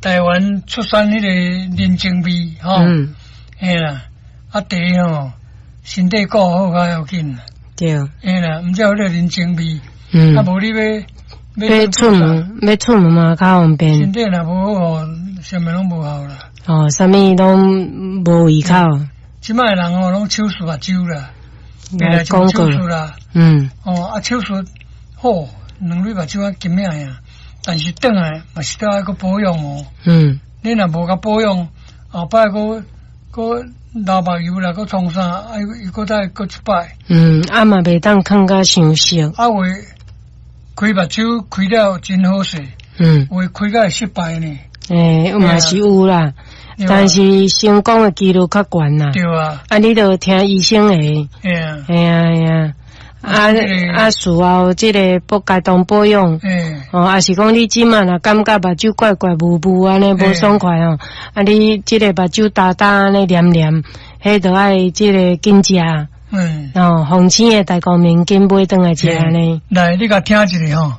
台湾出产迄个人参味吼，嘿啦，啊茶吼，身体顾好较要紧。 对， 嘿啦，毋只有迄个人参味，啊无你要出门嘛较方便。 身体若无好，啥物拢无效啦。 哦，啥物拢无胃口。 即摆人吼拢手术目睭啦， 来讲手术啦，啊手术好，两蕊目睭啊金命呀，但是转来嘛是都爱个保养哦。你若无甲保养，后摆个流目油啦，个创啥，又个再个一摆。 啊嘛袂当看甲伤熟。 啊话开目睭开了真好势，话开甲会失败呢。 嘛是有啦。但是成功的几率较悬啦。 对啊。 啊，你著听医生的。嘿啊。事后即个不该当保养。啊是讲你即满若感觉目睭怪怪雾雾安尼无爽快哦。啊，你即个目睭焦焦安尼黏黏，迄著爱即个紧食。红星的大光明紧买转来食安尼。 来，你甲听一下吼。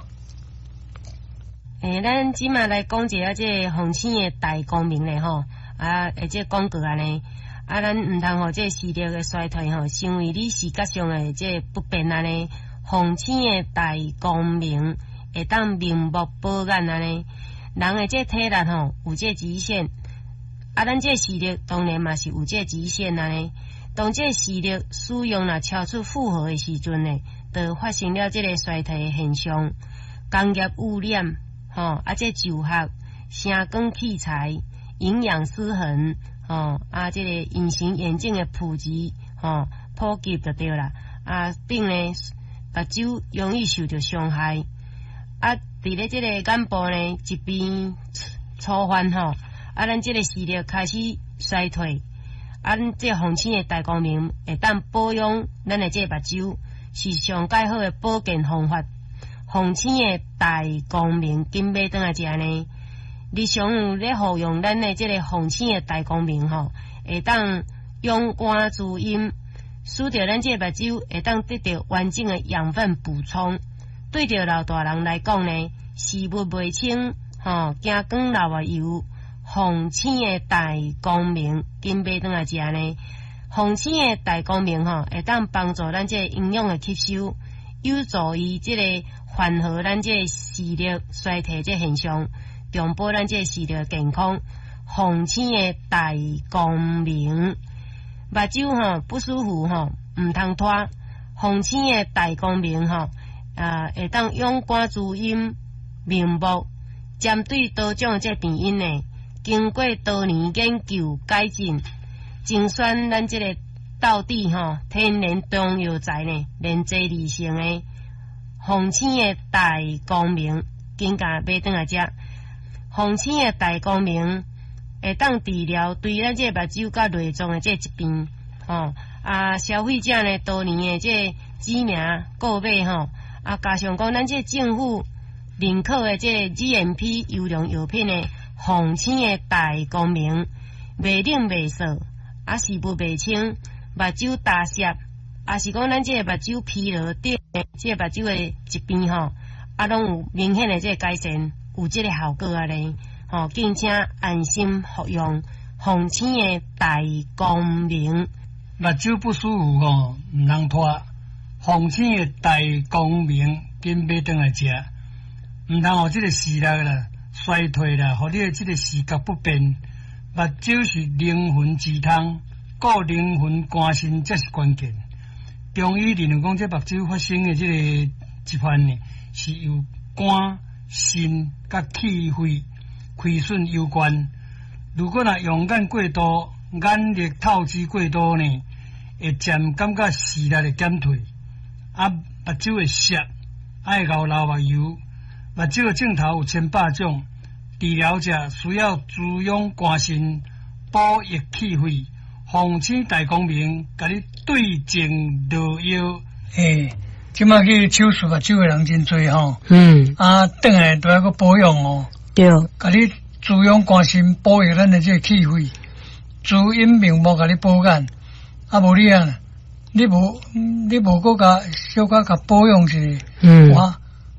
咱即马来讲一下即红星的大光明咧吼。即广告安尼，咱毋通互即视力的衰退吼，成为你视觉上的即不便安尼。红星的大光明会当明目保眼安尼。人的即体力吼有即极限，咱即视力当然嘛是有即极限安尼。当即视力使用若超出负荷的时阵呢，就发生了即个衰退的现象。工业污染即就学、声光器材。营养失衡，即个隐形眼镜的普及，普及就对啦。并呢，目睭容易受到伤害。伫咧即个眼部呢疾病触犯咱即个视力开始衰退。即红星的大光明会当保养咱的即个目睭，是上介好的保健方法。红星的大光明紧买转来食呢。日常有咧服用咱的即个红星的大光明会当勇肝滋阴，使着咱即个目睭会当得到完整的养分补充。对着老大人来讲呢，视物袂清惊光流啊油，红星的大光明紧买转来食呢。红星的大光明会当帮助咱即个营养的吸收，有助于即个缓和咱即个视力衰退即现象。重保咱即个视力健康，红星的大光明，目睭不舒服毋通拖，红星的大光明会当勇肝滋阴明目，针对多种即病因呢，经过多年研究改进，精选咱即个道地天然中药材呢，连接理性的红星的大光明，紧甲买转来食。红星的大光明会当治疗对咱这目睭甲内脏的这疾病消费者呢多年的这知名购买加上讲咱这政府认可的这 GMP 优良药品的红星的大光明，袂冷袂涩，视物袂清，目睭大涩，是讲咱这目睭疲劳等这目睭的疾病拢有明显的这改善。有这个效果咧，敬请安心服用红星的大光明。 目睭不舒服毋通拖，红星的大光明紧买转来食，毋通互这个视力啦衰退啦，互你的这个视觉不便。目睭是灵魂之汤，顾灵魂肝肾才是关键。中医认为讲，这目睭发生的这个疾患呢，是由肝、肾甲气血亏损有关。如果若用眼过度、眼力透支过度呢，会渐感觉视力会减退，目睭会涩，爱流目油。目睭的镜头有千百种，治疗者需要滋养肝肾、补益气血。红星大光明，甲你对症落药。即马去手术目睭的人真多转来都要个保养对， 甲你滋养肝肾，补益咱的这个气血，滋阴明目，甲你保眼。无你你无个甲小可甲保养一下，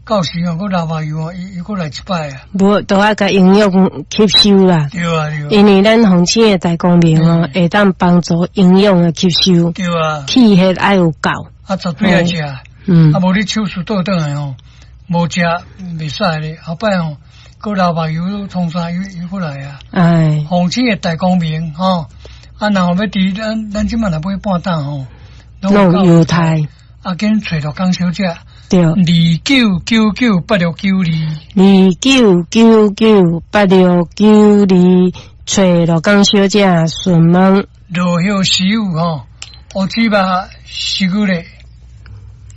到时哦，我老爸油哦，伊过来一摆啊。 无都爱甲营养吸收啦。 对啊对啊。 因为咱红青的大光明哦，会当帮助营养的吸收。 对啊。 气血爱有够。 啊，绝对爱食。啊，无你手术倒转来哦，无食袂使咧。后摆哦，个老爸油从啥油过来啊？哎。红青的大光明吼，啊，然后要伫咱即满来买半担吼， 弄油菜。 啊，紧找到江小姐。 对，29998692，29998692，找罗江小姐询问。 落叶食物吼，乌鸡肉10个咧。